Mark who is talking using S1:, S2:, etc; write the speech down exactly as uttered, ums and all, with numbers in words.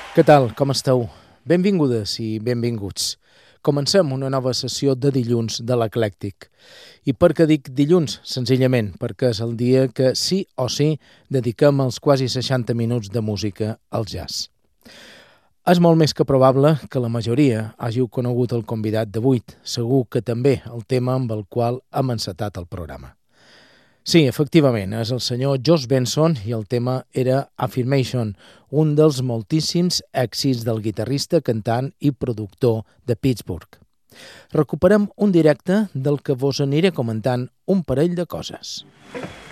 S1: Què tal? Com esteu? Benvingudes i benvinguts. Comencem una nova sessió de dilluns de l'Eclèctic. I per què dic dilluns? Senzillament perquè és el dia que sí o sí dediquem els quasi seixanta minuts de música al jazz. És molt més que probable que la majoria hàgiu conegut el convidat d'avui, segur que també el tema amb el qual hem encetat el programa. Sí, efectivament, és el senyor Josh Benson i el tema era Affirmation, un dels moltíssims èxits del guitarrista, cantant i productor de Pittsburgh. Recuperem un directe del que vos aniré comentant un parell de coses.